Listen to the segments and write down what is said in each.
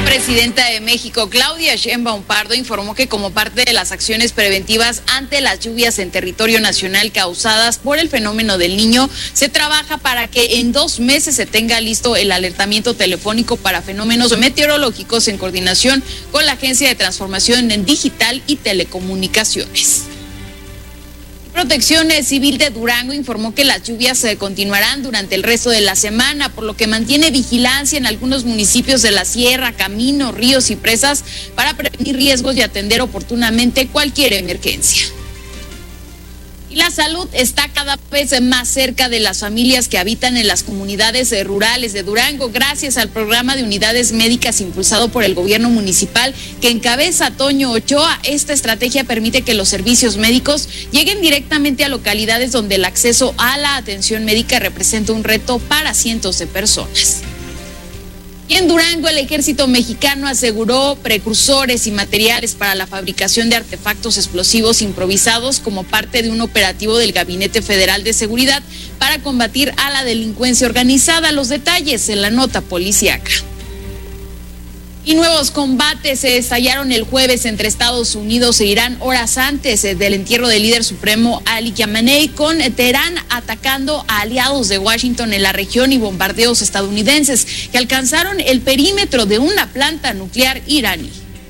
La presidenta de México, Claudia Sheinbaum Pardo, informó que como parte de las acciones preventivas ante las lluvias en territorio nacional causadas por el fenómeno del Niño, se trabaja para que en 2 meses se tenga listo el alertamiento telefónico para fenómenos meteorológicos en coordinación con la Agencia de Transformación Digital y Telecomunicaciones. Protección Civil de Durango informó que las lluvias continuarán durante el resto de la semana, por lo que mantiene vigilancia en algunos municipios de la sierra, caminos, ríos y presas para prevenir riesgos y atender oportunamente cualquier emergencia. Y la salud está cada vez más cerca de las familias que habitan en las comunidades rurales de Durango, gracias al programa de unidades médicas impulsado por el gobierno municipal que encabeza Toño Ochoa. Esta estrategia permite que los servicios médicos lleguen directamente a localidades donde el acceso a la atención médica representa un reto para cientos de personas. Y en Durango, el ejército mexicano aseguró precursores y materiales para la fabricación de artefactos explosivos improvisados como parte de un operativo del Gabinete Federal de Seguridad para combatir a la delincuencia organizada. Los detalles en la nota policíaca. Y nuevos combates se estallaron el jueves entre Estados Unidos e Irán horas antes del entierro del líder supremo Ali Khamenei, con Teherán atacando a aliados de Washington en la región y bombardeos estadounidenses que alcanzaron el perímetro de una planta nuclear iraní.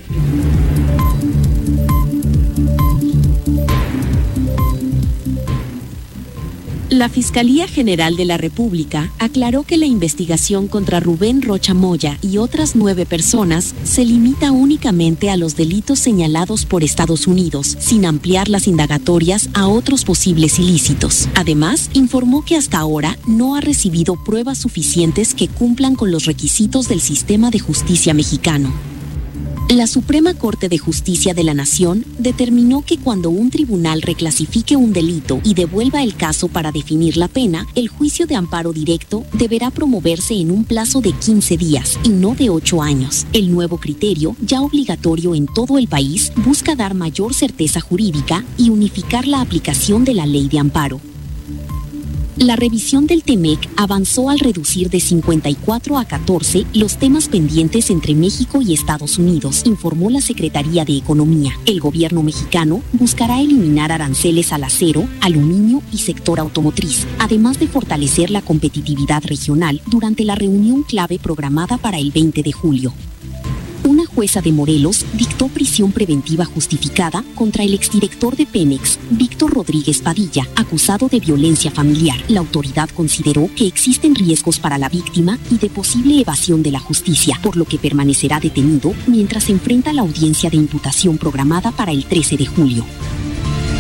La Fiscalía General de la República aclaró que la investigación contra Rubén Rocha Moya y otras 9 personas se limita únicamente a los delitos señalados por Estados Unidos, sin ampliar las indagatorias a otros posibles ilícitos. Además, informó que hasta ahora no ha recibido pruebas suficientes que cumplan con los requisitos del sistema de justicia mexicano. La Suprema Corte de Justicia de la Nación determinó que cuando un tribunal reclasifique un delito y devuelva el caso para definir la pena, el juicio de amparo directo deberá promoverse en un plazo de 15 días y no de 8 años. El nuevo criterio, ya obligatorio en todo el país, busca dar mayor certeza jurídica y unificar la aplicación de la ley de amparo. La revisión del TEMEC avanzó al reducir de 54 a 14 los temas pendientes entre México y Estados Unidos, informó la Secretaría de Economía. El gobierno mexicano buscará eliminar aranceles al acero, aluminio y sector automotriz, además de fortalecer la competitividad regional durante la reunión clave programada para el 20 de julio. Una jueza de Morelos dictó prisión preventiva justificada contra el exdirector de Pemex, Víctor Rodríguez Padilla, acusado de violencia familiar. La autoridad consideró que existen riesgos para la víctima y de posible evasión de la justicia, por lo que permanecerá detenido mientras se enfrenta la audiencia de imputación programada para el 13 de julio.